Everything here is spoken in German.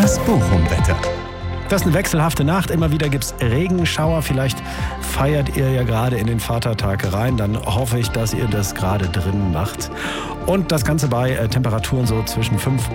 Das Bochum-Wetter. Das ist eine wechselhafte Nacht. Immer wieder gibt es Regenschauer. Vielleicht feiert ihr ja gerade in den Vatertag rein. Dann hoffe ich, dass ihr das gerade drin macht. Und das Ganze bei Temperaturen so zwischen 5